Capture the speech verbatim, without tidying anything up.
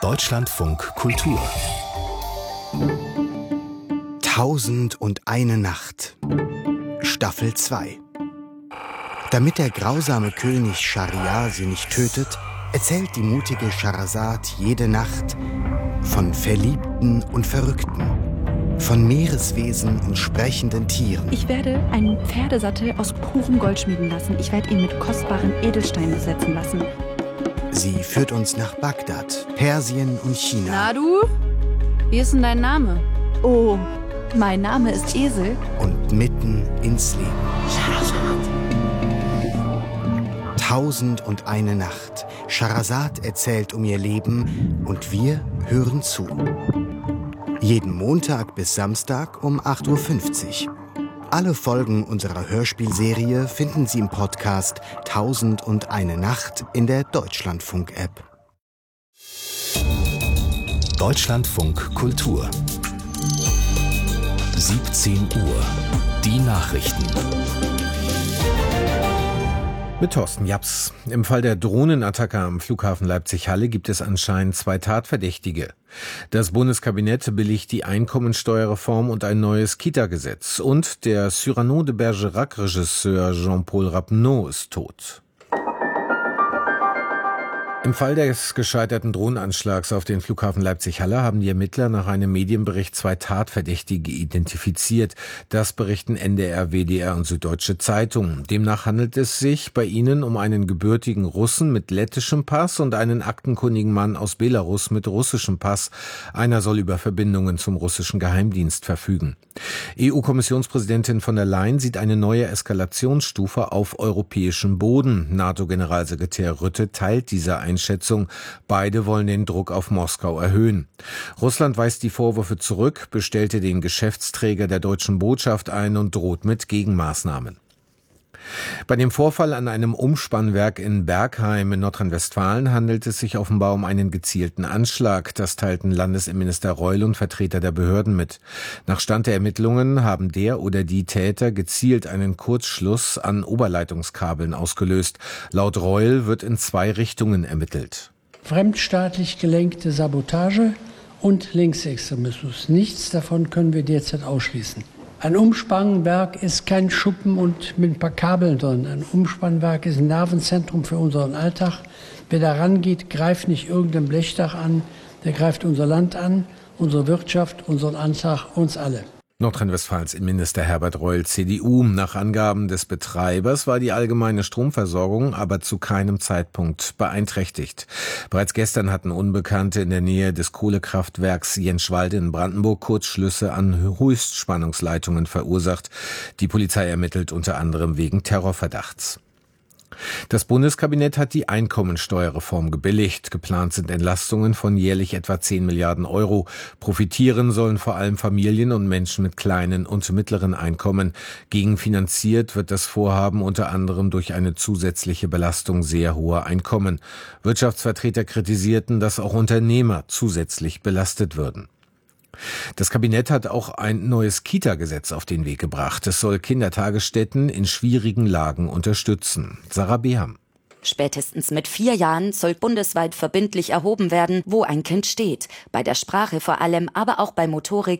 Deutschlandfunk Kultur. Tausend und eine Nacht. Staffel zwei. Damit der grausame König Schahriar sie nicht tötet, erzählt die mutige Schehersad jede Nacht von Verliebten und Verrückten, von Meereswesen und sprechenden Tieren. Ich werde einen Pferdesattel aus purem Gold schmieden lassen. Ich werde ihn mit kostbaren Edelsteinen besetzen lassen. Sie führt uns nach Bagdad, Persien und China. Na du? Wie ist denn dein Name? Oh, mein Name ist Esel. Und mitten ins Leben. Tausend und eine Nacht. Schehersad erzählt um ihr Leben und wir hören zu. Jeden Montag bis Samstag um acht Uhr fünfzig. Alle Folgen unserer Hörspielserie finden Sie im Podcast Tausend und eine Nacht in der Deutschlandfunk-App. Deutschlandfunk Kultur. siebzehn Uhr. Die Nachrichten. Mit Thorsten Japs. Im Fall der Drohnenattacke am Flughafen Leipzig-Halle gibt es anscheinend zwei Tatverdächtige. Das Bundeskabinett billigt die Einkommensteuerreform und ein neues Kita-Gesetz. Und der Cyrano de Bergerac-Regisseur Jean-Paul Rapneau ist tot. Im Fall des gescheiterten Drohnenanschlags auf den Flughafen Leipzig-Halle haben die Ermittler nach einem Medienbericht zwei Tatverdächtige identifiziert. Das berichten N D R, W D R und Süddeutsche Zeitung. Demnach handelt es sich bei ihnen um einen gebürtigen Russen mit lettischem Pass und einen aktenkundigen Mann aus Belarus mit russischem Pass. Einer soll über Verbindungen zum russischen Geheimdienst verfügen. E U-Kommissionspräsidentin von der Leyen sieht eine neue Eskalationsstufe auf europäischem Boden. NATO-Generalsekretär Rutte teilt diese Einschätzung. Beide wollen den Druck auf Moskau erhöhen. Russland weist die Vorwürfe zurück, bestellte den Geschäftsträger der deutschen Botschaft ein und droht mit Gegenmaßnahmen. Bei dem Vorfall an einem Umspannwerk in Bergheim in Nordrhein-Westfalen handelt es sich offenbar um einen gezielten Anschlag. Das teilten Landesinnenminister Reul und Vertreter der Behörden mit. Nach Stand der Ermittlungen haben der oder die Täter gezielt einen Kurzschluss an Oberleitungskabeln ausgelöst. Laut Reul wird in zwei Richtungen ermittelt. Fremdstaatlich gelenkte Sabotage und Linksextremismus. Nichts davon können wir derzeit ausschließen. Ein Umspannwerk ist kein Schuppen und mit ein paar Kabeln drin. Ein Umspannwerk ist ein Nervenzentrum für unseren Alltag. Wer da rangeht, greift nicht irgendein Blechdach an, der greift unser Land an, unsere Wirtschaft, unseren Alltag, uns alle. Nordrhein-Westfalens Innenminister Herbert Reul, C D U. Nach Angaben des Betreibers war die allgemeine Stromversorgung aber zu keinem Zeitpunkt beeinträchtigt. Bereits gestern hatten Unbekannte in der Nähe des Kohlekraftwerks Jenschwalde in Brandenburg Kurzschlüsse an Höchstspannungsleitungen verursacht. Die Polizei ermittelt unter anderem wegen Terrorverdachts. Das Bundeskabinett hat die Einkommensteuerreform gebilligt. Geplant sind Entlastungen von jährlich etwa zehn Milliarden Euro. Profitieren sollen vor allem Familien und Menschen mit kleinen und mittleren Einkommen. Gegenfinanziert wird das Vorhaben unter anderem durch eine zusätzliche Belastung sehr hoher Einkommen. Wirtschaftsvertreter kritisierten, dass auch Unternehmer zusätzlich belastet würden. Das Kabinett hat auch ein neues Kita-Gesetz auf den Weg gebracht. Es soll Kindertagesstätten in schwierigen Lagen unterstützen. Sarah Beham. Spätestens mit vier Jahren soll bundesweit verbindlich erhoben werden, wo ein Kind steht. Bei der Sprache vor allem, aber auch bei Motorik,